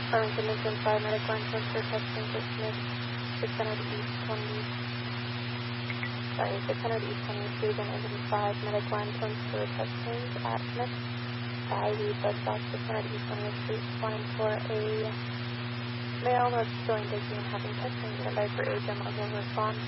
Arlington Lincoln 5, Medic 1, transfer testing to Smith, 600 East 600 East 20th Street, and Engine 5, Medic 1, transfer testing at Smith. Lead bus stop 600 East 20th Street, flying for a male that's feeling dizzy and having testing. Standby for agent will respond.